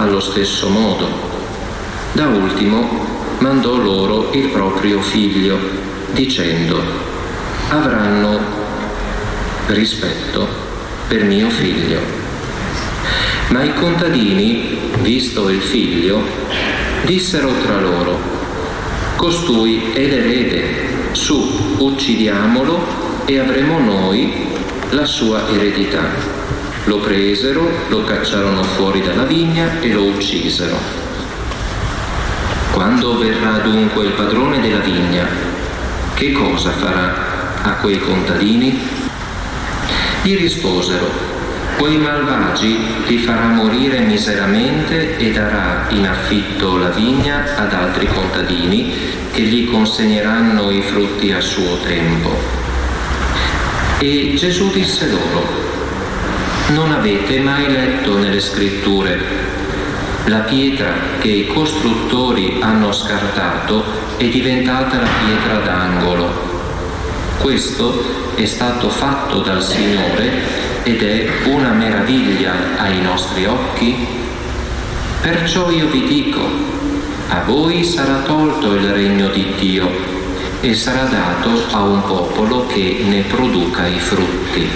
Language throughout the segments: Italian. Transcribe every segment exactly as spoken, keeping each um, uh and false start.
allo stesso modo. Da ultimo mandò loro il proprio figlio, dicendo: avranno rispetto per mio figlio. Ma i contadini, visto il figlio, dissero tra loro: costui è l'erede, su, uccidiamolo e avremo noi la sua eredità. Lo presero, lo cacciarono fuori dalla vigna e lo uccisero. Quando verrà dunque il padrone della vigna, che cosa farà a quei contadini? Gli risposero: quei malvagi li farà morire miseramente e darà in affitto la vigna ad altri contadini che gli consegneranno i frutti a suo tempo. E Gesù disse loro: non avete mai letto nelle scritture: la pietra che i costruttori hanno scartato è diventata la pietra d'angolo. Questo è stato fatto dal Signore ed è una meraviglia ai nostri occhi? Perciò io vi dico: a voi sarà tolto il regno di Dio e sarà dato a un popolo che ne produca i frutti.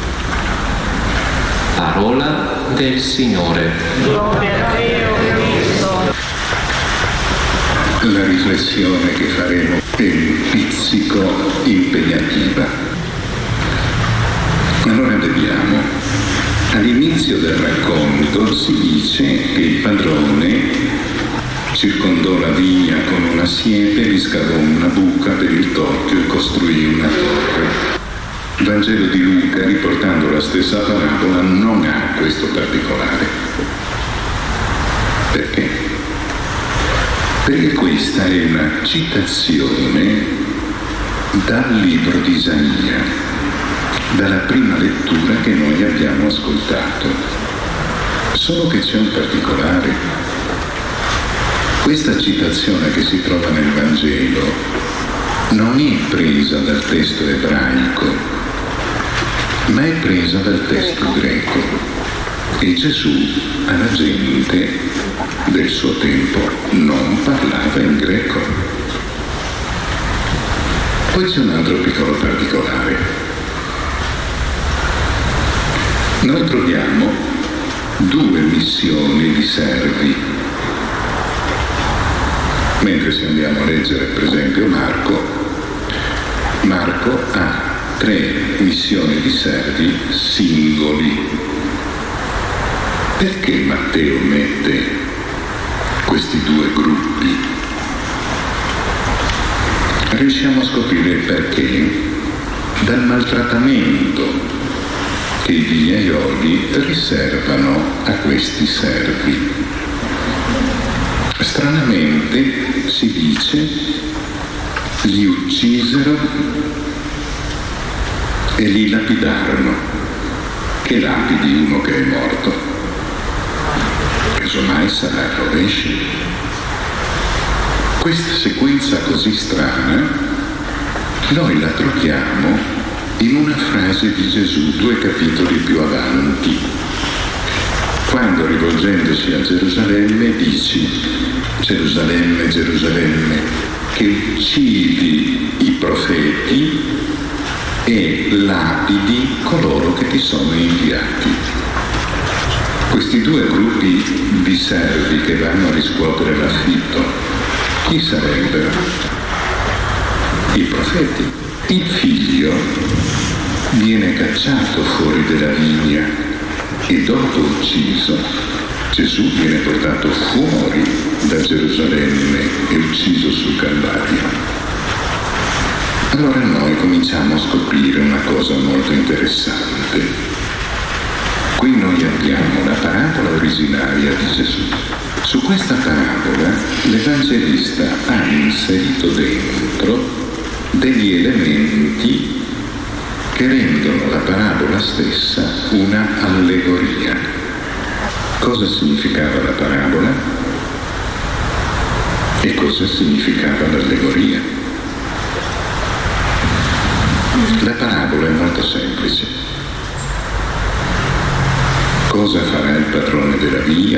Parola del Signore. Gloria a Dio Cristo. La riflessione che faremo è un pizzico impegnativa. Allora vediamo. All'inizio del racconto si dice che il padrone circondò la vigna con una siepe, vi scavò una buca per il torchio e costruì una torre. Il Vangelo di Luca, riportando la stessa parabola, non ha questo particolare. Perché? Perché questa è una citazione dal libro di Isaia, dalla prima lettura che noi abbiamo ascoltato. Solo che c'è un particolare. Questa citazione che si trova nel Vangelo non è presa dal testo ebraico, ma è presa dal testo greco. E Gesù alla gente del suo tempo non parlava in greco. Poi c'è un altro piccolo particolare. Noi troviamo due missioni di servi. Mentre se andiamo a leggere per esempio Marco, Marco ha tre missioni di servi singoli. Perché Matteo mette questi due gruppi? Riusciamo a scoprire il perché dal maltrattamento che i vignaioli riservano a questi servi. Stranamente si dice: li uccisero e li lapidarono. Che lapidi uno che è morto? Casomai sarà il rovescio. Questa sequenza così strana noi la troviamo in una frase di Gesù due capitoli più avanti, quando rivolgendosi a Gerusalemme dice: Gerusalemme, Gerusalemme, che uccidi i profeti e lapidi coloro che ti sono inviati. Questi due gruppi di servi che vanno a riscuotere l'affitto, chi sarebbero? I profeti. Il figlio viene cacciato fuori dalla vigna e dopo ucciso, Gesù viene portato fuori da Gerusalemme e ucciso sul Calvario. Allora noi cominciamo a scoprire una cosa molto interessante. Qui noi abbiamo la parabola originaria di Gesù. Su questa parabola l'Evangelista ha inserito dentro degli elementi che rendono la parabola stessa una allegoria. Cosa significava la parabola? E cosa significava l'allegoria? La parabola è molto semplice. Cosa farà il padrone della vigna